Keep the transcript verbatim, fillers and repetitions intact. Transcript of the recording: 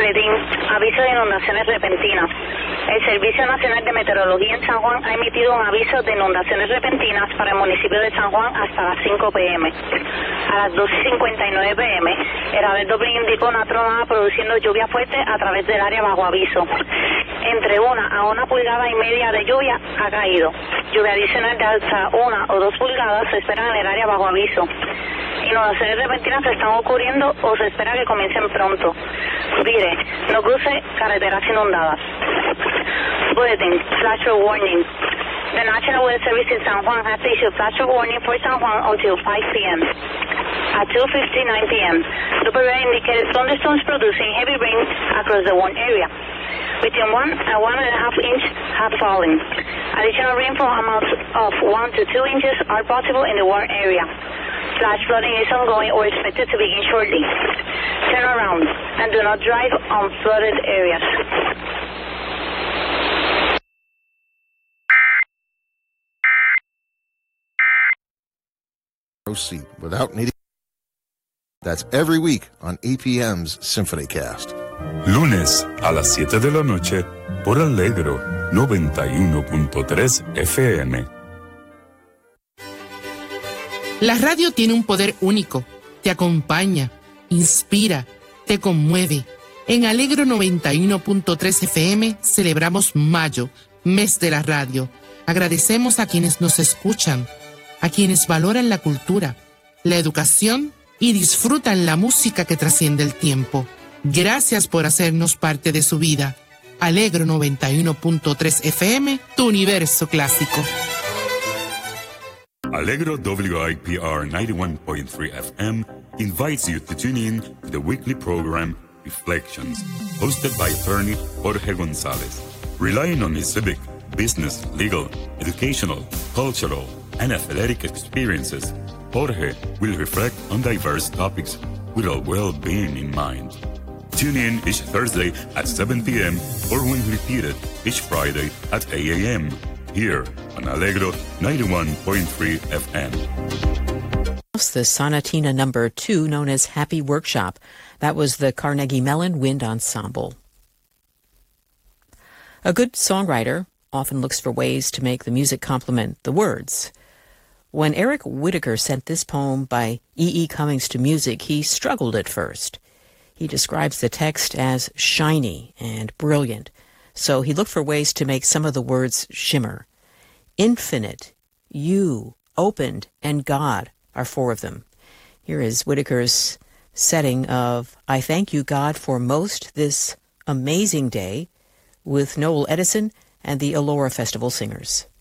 Boletín, aviso de inundaciones repentinas. El Servicio Nacional de Meteorología en San Juan ha emitido un aviso de inundaciones repentinas para el municipio de San Juan hasta las cinco p m A las dos y cincuenta y nueve p m, el radar Doble indicó una tronada produciendo lluvia fuerte a través del área bajo aviso. Entre una a una pulgada y media de lluvia ha caído. Lluvia adicional de hasta una o dos pulgadas se espera en el área bajo aviso. Inundaciones repentinas se están ocurriendo o se espera que comiencen pronto. Vire, no cruce carreteras inundadas. Bulletin, flash flood warning. The National Weather Service in San Juan has issued flash flood warning for San Juan until five p m At two fifty-nine p m, the weather indicated thunderstorms producing heavy rain across the warned area. Between one and one and a half inch have fallen. Additional rainfall amounts of one to two inches are possible in the warned area. Flash flooding is ongoing or expected to begin shortly. Turn around and do not drive on flooded areas. Seat without needing. That's every week on E P M's SymphonyCast. Lunes a las siete de la noche por Alegro noventa y uno punto tres F M. La radio tiene un poder único. Te acompaña, inspira, te conmueve. En Alegro noventa y uno punto tres F M celebramos Mayo, mes de la radio. Agradecemos a quienes nos escuchan, a quienes valoran la cultura, la educación y disfrutan la música que trasciende el tiempo. Gracias por hacernos parte de su vida. Alegro noventa y uno punto tres F M, tu universo clásico. Alegro W I P R ninety-one point three F M invites you to tune in to the weekly program Reflections, hosted by attorney Jorge Gonzalez. Relying on his civic, business, legal, educational, cultural, and athletic experiences, Jorge will reflect on diverse topics with a well-being in mind. Tune in each Thursday at seven p m or when repeated each Friday at eight a m here on Alegro ninety-one point three F M. The Sonatina number two, known as Happy Workshop. That was the Carnegie Mellon Wind Ensemble. A good songwriter often looks for ways to make the music complement the words. When Eric Whitacre sent this poem by E E. Cummings to music, he struggled at first. He describes the text as shiny and brilliant, so he looked for ways to make some of the words shimmer. Infinite, you, opened, and God are four of them. Here is Whitaker's setting of I Thank You, God, for Most This Amazing Day with Noel Edison and the Elora Festival Singers.